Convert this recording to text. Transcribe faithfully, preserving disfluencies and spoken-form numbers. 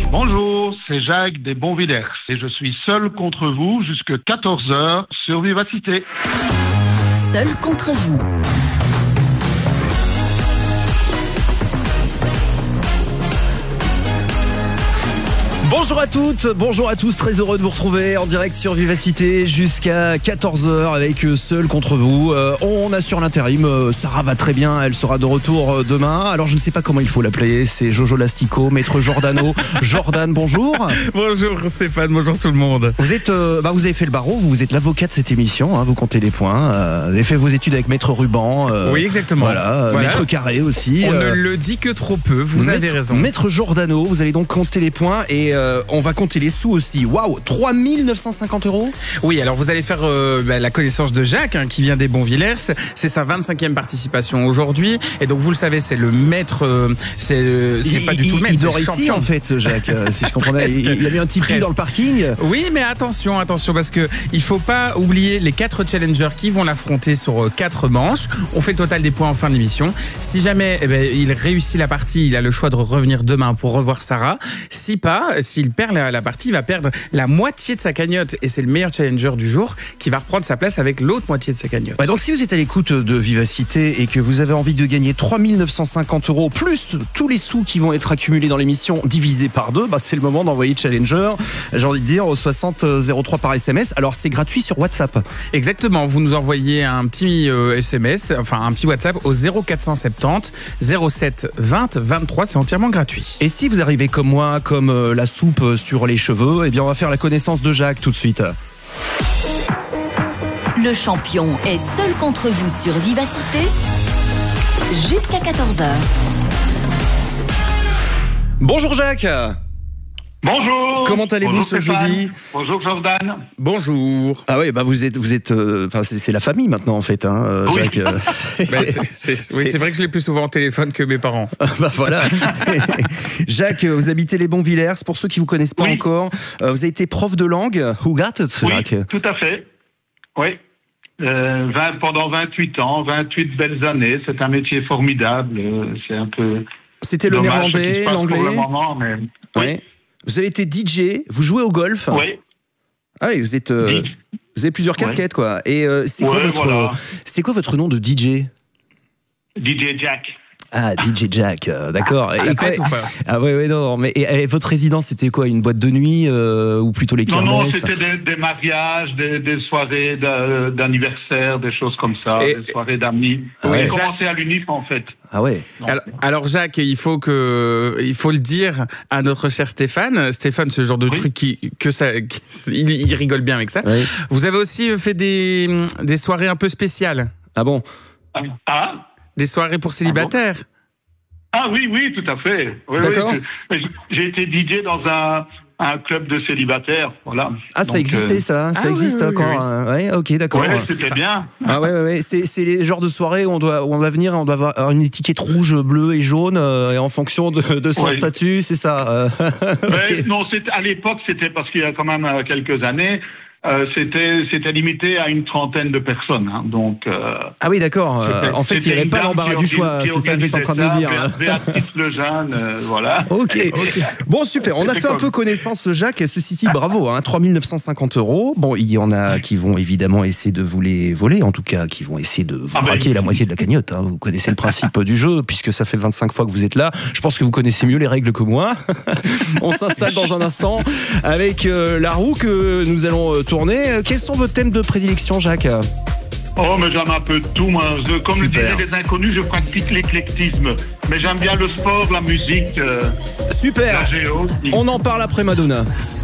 Bonjour, c'est Jacques des Bonvillers et je suis seul contre vous jusqu'à quatorze heures sur Vivacité. Seul contre vous. Bonjour à toutes, bonjour à tous, très heureux de vous retrouver en direct sur Vivacité jusqu'à quatorze heures avec Seul contre vous. Euh, on assure l'intérim, euh, Sarah va très bien, elle sera de retour euh, demain. Alors je ne sais pas comment il faut l'appeler, c'est Jojo Lastico, Maître Giordano. Jordan, bonjour. Bonjour Stéphane, bonjour tout le monde. Vous êtes, euh, bah vous avez fait le barreau, vous êtes l'avocat de cette émission, hein, vous comptez les points. Euh, vous avez fait vos études avec Maître Ruban. Euh, oui, exactement. Voilà, voilà. Maître Carré aussi. On euh, ne le dit que trop peu, vous Maître, avez raison. Maître Giordano, vous allez donc compter les points et euh, on va compter les sous aussi. Waouh, trois mille neuf cent cinquante euros. Oui, alors vous allez faire euh, bah, la connaissance de Jacques, hein, qui vient des Bonvillers. C'est sa vingt-cinquième participation aujourd'hui. Et donc vous le savez, c'est le maître. Euh, c'est c'est pas du tout le maître, il c'est dort le ici champion. en fait, Jacques. euh, si je comprends bien, il, il a mis un Tipeee Presque. dans le parking. Oui, mais attention, attention, parce que il faut pas oublier les quatre challengers qui vont l'affronter sur euh, quatre manches. On fait le total des points en fin d'émission. Si jamais eh ben, il réussit la partie, il a le choix de revenir demain pour revoir Sarah. Si pas, s'il perd la, la partie, il va perdre la moitié de sa cagnotte et c'est le meilleur challenger du jour qui va reprendre sa place avec l'autre moitié de sa cagnotte. Ouais, donc si vous êtes à l'écoute de Vivacité et que vous avez envie de gagner trois mille neuf cent cinquante euros plus tous les sous qui vont être accumulés dans l'émission divisés par deux, bah c'est le moment d'envoyer Challenger, j'ai envie de dire, au soixante zéro trois par S M S. Alors c'est gratuit sur WhatsApp. Exactement, vous nous envoyez un petit euh, S M S, enfin un petit WhatsApp au zéro quatre cent soixante-dix zéro sept vingt vingt-trois, c'est entièrement gratuit. Et si vous arrivez comme moi, comme euh, la soupe sur les cheveux, eh bien on va faire la connaissance de Jacques tout de suite. Le champion est seul contre vous sur Vivacité jusqu'à quatorze heures. Bonjour Jacques. Bonjour. Comment allez-vous Bonjour ce Stéphane. jeudi? Bonjour Jordan. Bonjour. Ah oui, bah vous êtes, vous êtes, enfin euh, c'est, c'est la famille maintenant en fait, hein, euh, Oui. Jacques. euh. Ben, c'est, c'est, oui, c'est vrai que je l'ai plus souvent au téléphone que mes parents. Bah voilà. Jacques, vous habitez les Bonvillers. Pour ceux qui vous connaissent pas Oui. encore, euh, vous avez été prof de langue. Who got it, Oui, Jacques? tout à fait. Oui. Euh, vingt, pendant vingt-huit ans, vingt-huit belles années. C'est un métier formidable. euh, C'est un peu. C'était le dommage ce qui néerlandais, se passe l'anglais. Pour le moment, mais. Oui. Ouais. Vous avez été D J. Vous jouez au golf. Oui. Ah oui, vous êtes. euh, D J. vous avez plusieurs Ouais. casquettes quoi. Et euh, c'était quoi Ouais, votre, voilà. c'était quoi votre nom de D J? D J Jack. Ah, D J Jack, euh, d'accord. Ça Et quoi- pète ou pas? Ah ouais, ouais, non, non. Mais et, et votre résidence, c'était quoi? Une boîte de nuit euh, ou plutôt les Non, kermesses? non, c'était des, des mariages, des, des soirées d'a- d'anniversaire, des choses comme ça, Et- des soirées d'amis. Ah Oui, ouais. j'ai commencé à l'U N I F en fait. Ah ouais. Donc, Alors, alors Jacques, il faut que, il faut le dire à notre cher Stéphane. Stéphane, ce genre de Oui. truc qui, que ça, qui- il, il rigole bien avec ça. Ouais. Vous avez aussi fait des, des soirées un peu spéciales, Ah bon. Ah, des soirées pour célibataires. ah oui, oui, tout à fait. Oui, D'accord. oui, je- j'ai été D J dans un, un club de célibataires, voilà. Ah, ça Donc, existait euh, ça, ça ah oui, existe oui, oui, encore. oui. euh, Ouais, ok, d'accord. Ouais, c'était bien. Ah ouais, ouais, ouais. C'est, c'est les genres de soirées où on doit, où on doit venir, on doit avoir une étiquette rouge, bleue et jaune, euh, et en fonction de, de son Ouais. statut, c'est ça. euh. Mais Ok. non, c'était- à l'époque, c'était parce qu'il y a quand même euh, quelques années, euh, c'était c'était limité à une trentaine de personnes. Hein, donc. Euh, Ah oui, d'accord. euh, C'était- en fait, il n'y c'était avait une pas dame l'embarras qui du choix. organi- qui C'est ça que vous êtes en train de nous dire. organisait ça, Béa- Béatrice Lejeune, euh, voilà. Ok. Bon, super. On a C'était fait un comme- peu connaissance, Jacques. Ceci, ci bravo. Hein, trois mille neuf cent cinquante euros. Bon, il y en a qui vont évidemment essayer de vous les voler. En tout cas, qui vont essayer de vous Ah ben, braquer la moitié de la cagnotte. Hein. Vous connaissez le principe du jeu, puisque ça fait vingt-cinq fois que vous êtes là. Je pense que vous connaissez mieux les règles que moi. On s'installe dans un instant avec euh, la roue que nous allons euh, tourner. Euh, Quels sont vos thèmes de prédilection, Jacques? Oh, mais j'aime un peu de tout, moi. Je- comme Super. le disaient les inconnus, je pratique l'éclectisme. Mais j'aime bien le sport, la musique, euh, Super. la géo. On en parle après Madonna.